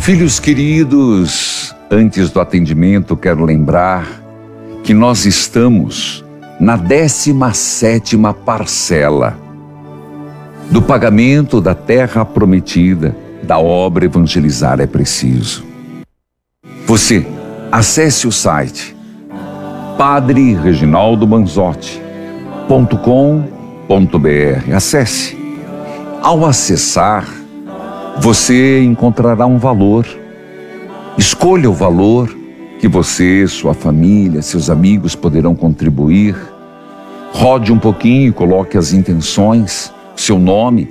Filhos queridos, antes do atendimento quero lembrar que nós estamos na 17ª parcela do pagamento da terra prometida da obra Evangelizar é Preciso. Você acesse o site padrereginaldomanzotti.com.br. Acesse. Ao acessar, você encontrará um valor. Escolha o valor que você, sua família, seus amigos poderão contribuir. Rode um pouquinho, coloque as intenções, seu nome.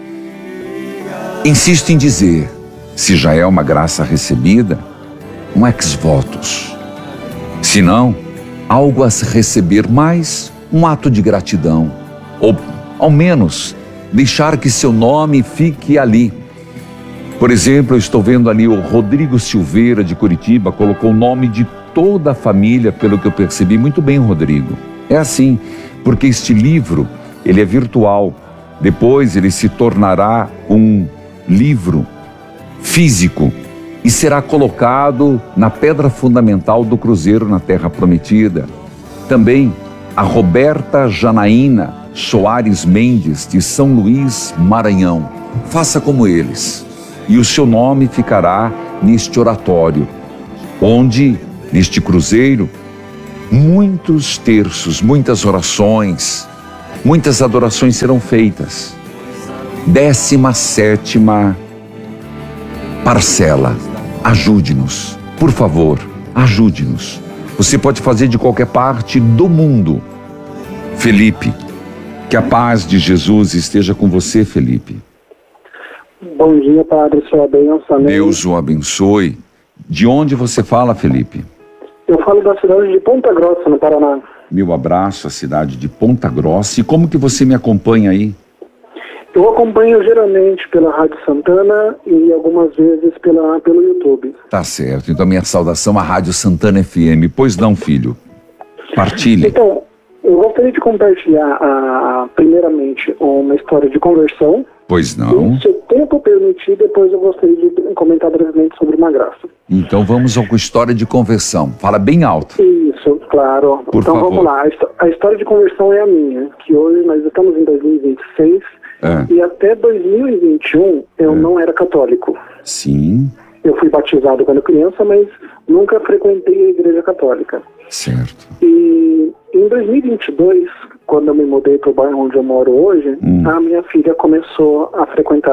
Insisto em dizer, se já é uma graça recebida, um ex-votos. Se não, algo a se receber mais, um ato de gratidão. Ou, ao menos, deixar que seu nome fique ali. Por exemplo, eu estou vendo ali o Rodrigo Silveira, de Curitiba, colocou o nome de toda a família, pelo que eu percebi. Muito bem, Rodrigo. É assim, porque este livro, ele é virtual. Depois ele se tornará um livro físico e será colocado na pedra fundamental do Cruzeiro na Terra Prometida. Também a Roberta Janaína Soares Mendes, de São Luís, Maranhão. Faça como eles. E o seu nome ficará neste oratório, onde, neste cruzeiro, muitos terços, muitas orações, muitas adorações serão feitas. 17ª parcela. Ajude-nos, por favor, ajude-nos. Você pode fazer de qualquer parte do mundo. Felipe, que a paz de Jesus esteja com você, Felipe. Bom dia, Padre, sua bênção. Deus o abençoe. De onde você fala, Felipe? Eu falo da cidade de Ponta Grossa, no Paraná. Meu abraço à cidade de Ponta Grossa. E como que você me acompanha aí? Eu acompanho geralmente pela Rádio Santana e algumas vezes pelo YouTube. Tá certo. Então, minha saudação à Rádio Santana FM. Pois não, filho? Partilhe. Então, eu gostaria de compartilhar, primeiramente, uma história de conversão. Pois não. E, se o tempo permitir, depois eu gostaria de comentar brevemente sobre uma graça. Então vamos com história de conversão. Fala bem alto. Isso, claro. Por então favor. Vamos lá. A história de conversão é a minha, que hoje nós estamos em 2026 e até 2021 eu não era católico. Sim. Eu fui batizado quando criança, mas nunca frequentei a igreja católica. Certo. E em 2022, quando eu me mudei para o bairro onde eu moro hoje, a minha filha começou a frequentar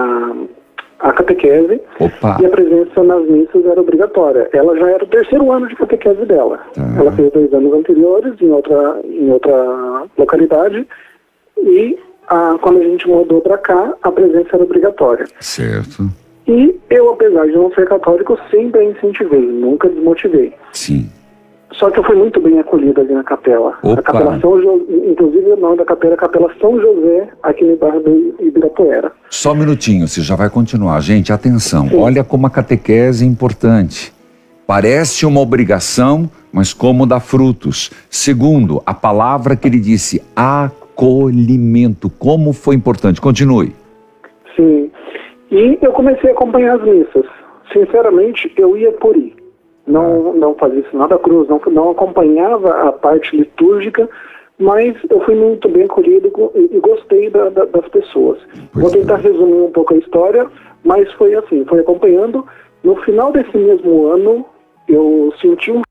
a catequese. Opa. E a presença nas missas era obrigatória. Ela já era o 3º ano de catequese dela. Ela fez 2 anos anteriores em outra localidade e quando a gente mudou para cá, a presença era obrigatória. Certo. E eu, apesar de não ser católico, sempre a incentivei, nunca desmotivei. Sim. Só que eu fui muito bem acolhido ali na capela. Opa. A capela inclusive o nome da capela é a Capela São José, aqui no bairro do Ibirapuera. Só um minutinho, você já vai continuar. Gente, atenção. Sim. Olha como a catequese é importante. Parece uma obrigação, mas como dá frutos. Segundo, a palavra que ele disse, acolhimento. Como foi importante. Continue. Sim. E eu comecei a acompanhar as missas. Sinceramente, eu ia por ir. Não fazia sinal da cruz, não acompanhava a parte litúrgica, mas eu fui muito bem acolhido e gostei das pessoas. Vou tentar resumir um pouco a história, mas foi assim, foi acompanhando. No final desse mesmo ano, eu senti um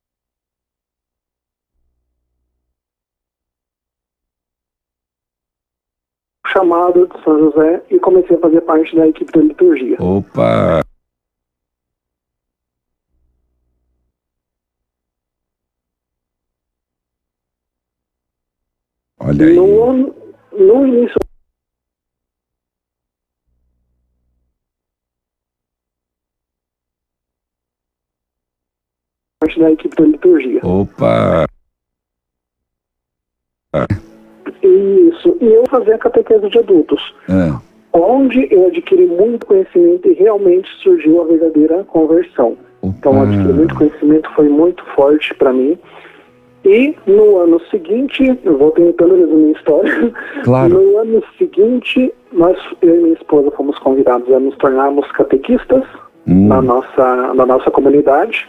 chamado de São José e comecei a fazer parte da equipe da liturgia. Opa! Olha aí. No início parte da equipe da liturgia. Opa! Isso. E eu fazia a catequese de adultos. Onde eu adquiri muito conhecimento e realmente surgiu a verdadeira conversão. Opa. Então, adquirir muito conhecimento foi muito forte para mim. E no ano seguinte, eu vou tentando resumir a história. Claro. No ano seguinte, eu e minha esposa fomos convidados a nos tornarmos catequistas na nossa comunidade.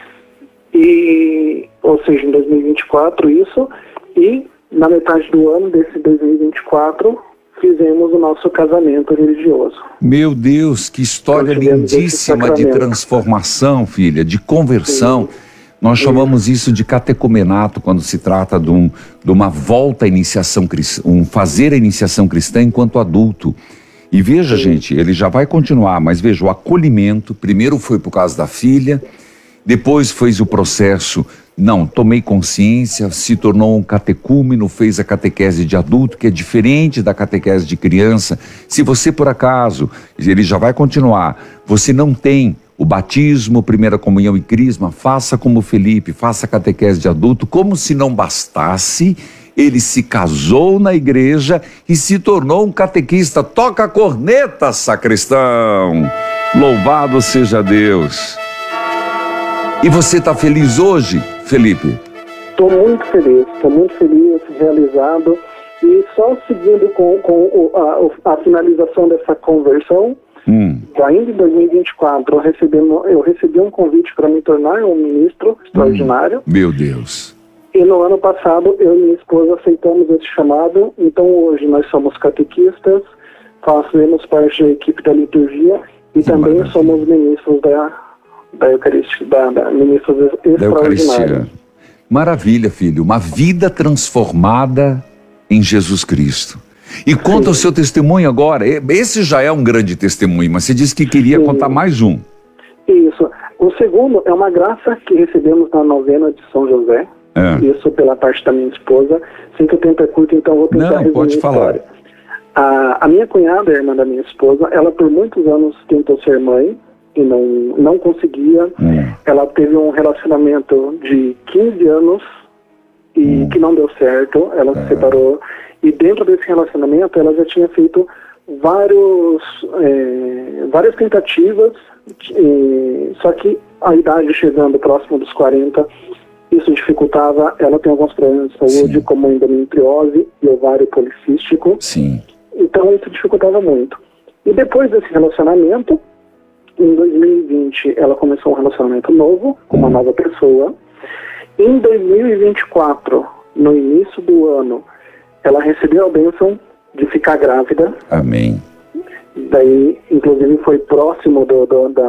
E, ou seja, em 2024 isso, e na metade do ano desse 2024 fizemos o nosso casamento religioso. Meu Deus, que história lindíssima de transformação, filha, de conversão. Sim. Nós chamamos isso de catecumenato quando se trata de uma volta à iniciação cristã, fazer a iniciação cristã enquanto adulto. E veja, gente, ele já vai continuar, mas veja, o acolhimento, primeiro foi por causa da filha, depois fez o processo, tomei consciência, se tornou um catecúmeno, fez a catequese de adulto, que é diferente da catequese de criança. Se você, por acaso, ele já vai continuar, você não tem o batismo, primeira comunhão e crisma, faça como Felipe, faça a catequese de adulto, como se não bastasse, ele se casou na igreja e se tornou um catequista. Toca a corneta, sacristão! Louvado seja Deus! E você está feliz hoje, Felipe? Estou muito feliz, realizado, e só seguindo com a finalização dessa conversão, ainda em 2024, eu recebi um convite para me tornar um ministro extraordinário. Meu Deus! E no ano passado, eu e minha esposa aceitamos esse chamado. Então hoje nós somos catequistas, fazemos parte da equipe da liturgia e também somos ministros da Eucaristia, ministros extraordinários. Maravilha, filho. Uma vida transformada em Jesus Cristo. E conta o seu testemunho agora. Esse já é um grande testemunho, mas você disse que queria contar mais um. Isso. O segundo é uma graça que recebemos na novena de São José. Isso pela parte da minha esposa. Sei que o tempo é curto, então vou tentar resumir. Pode falar. A minha cunhada, a irmã da minha esposa, ela por muitos anos tentou ser mãe e não conseguia. Ela teve um relacionamento de 15 anos e que não deu certo. Ela se separou. E dentro desse relacionamento, ela já tinha feito várias tentativas, só que a idade chegando próximo dos 40, isso dificultava. Ela tem alguns problemas de saúde, como endometriose e ovário policístico. Sim. Então isso dificultava muito. E depois desse relacionamento, em 2020, ela começou um relacionamento novo, com uma nova pessoa. Em 2024, no início do ano, ela recebeu a bênção de ficar grávida. Amém. Daí, inclusive, foi próximo do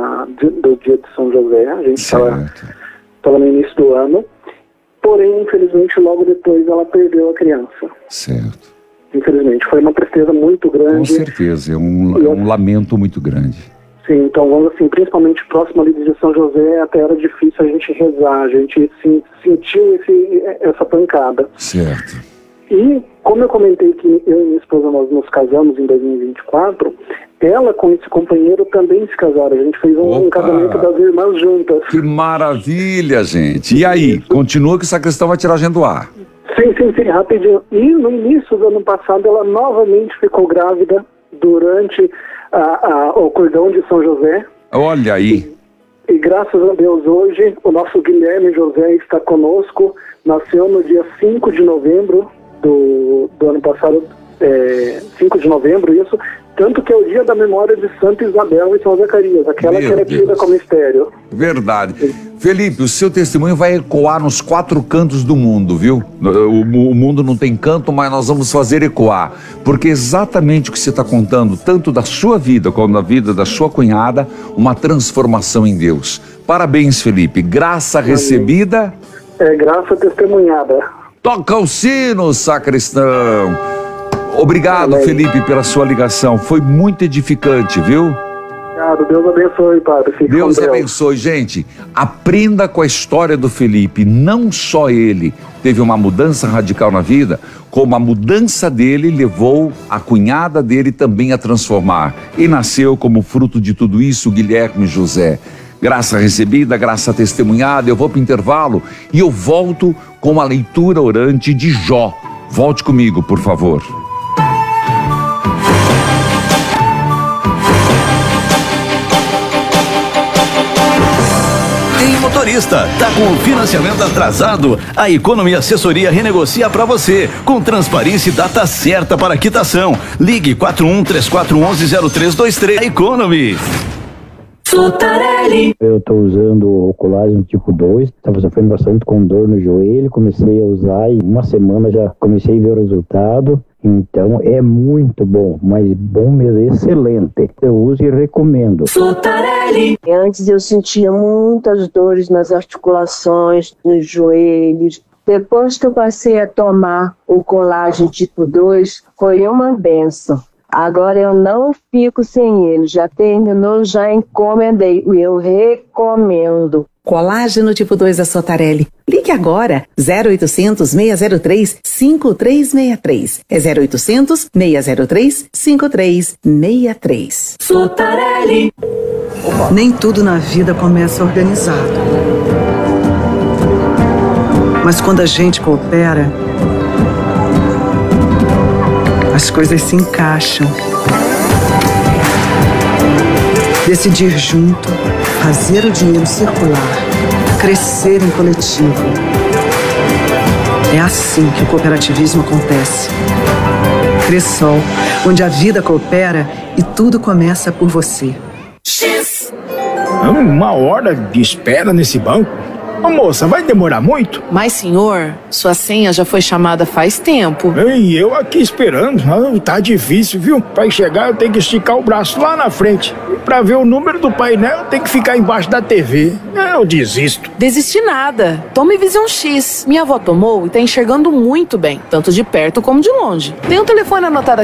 dia de São José. A gente estava no início do ano. Porém, infelizmente, logo depois ela perdeu a criança. Certo. Infelizmente, foi uma tristeza muito grande. Com certeza, é um lamento muito grande. Sim, então, vamos assim, principalmente próximo ali de São José, até era difícil a gente rezar, a gente sentiu essa pancada. Certo. E, como eu comentei que eu e minha esposa, nós nos casamos em 2024, ela com esse companheiro também se casaram. A gente fez um casamento das irmãs juntas. Que maravilha, gente. E aí, continua que essa questão vai tirar a gente do ar. Sim, rapidinho. E no início do ano passado, ela novamente ficou grávida durante o cordão de São José. Olha aí. E graças a Deus hoje, o nosso Guilherme José está conosco. Nasceu no dia 5 de novembro do ano passado, 5 de novembro, isso. Tanto que é o dia da memória de Santa Isabel e São Zacarias, aquela que era tida como mistério. Verdade. Felipe, o seu testemunho vai ecoar nos 4 cantos do mundo, viu? O mundo não tem canto, mas nós vamos fazer ecoar. Porque exatamente o que você está contando, tanto da sua vida como da vida da sua cunhada, uma transformação em Deus. Parabéns, Felipe. Graça recebida. Graça testemunhada. Toca o sino, sacristão. Obrigado, Felipe, pela sua ligação. Foi muito edificante, viu? Obrigado. Deus abençoe, padre. Deus abençoe. Gente, aprenda com a história do Felipe. Não só ele teve uma mudança radical na vida, como a mudança dele levou a cunhada dele também a transformar. E nasceu como fruto de tudo isso Guilherme José. Graça recebida, graça testemunhada. Eu vou para o intervalo e eu volto com a leitura orante de Jó. Volte comigo, por favor. Motorista, tá com o financiamento atrasado? A Economy Assessoria renegocia para você, com transparência e data certa para quitação. Ligue 41 3411 0323. Economy. Sotarelli. Eu tô usando o colágeno tipo 2, estava sofrendo bastante com dor no joelho, comecei a usar e uma semana já comecei a ver o resultado. Então é muito bom, mas bom mesmo, excelente. Eu uso e recomendo. Sotarelli. Antes eu sentia muitas dores nas articulações, nos joelhos. Depois que eu passei a tomar o colágeno tipo 2, foi uma benção. Agora eu não fico sem ele. Já terminou, já encomendei. Eu recomendo. Colágeno tipo 2 da Sotarelli. Ligue agora, 0800 603 5363. É 0800 603 5363. Sotarelli. Nem tudo na vida começa organizado. Mas quando a gente coopera, as coisas se encaixam. Decidir junto, fazer o dinheiro circular, crescer em coletivo. É assim que o cooperativismo acontece. Cressol, onde a vida coopera e tudo começa por você. X. 1 hora de espera nesse banco? Ô, moça, vai demorar muito? Mas, senhor, sua senha já foi chamada faz tempo. E eu aqui esperando. Tá difícil, viu? Pra chegar eu tenho que esticar o braço lá na frente. E pra ver o número do painel eu tenho que ficar embaixo da TV. Eu desisto. Desistir nada. Tome Vision X. Minha avó tomou e tá enxergando muito bem, tanto de perto como de longe. Tem um telefone anotado aqui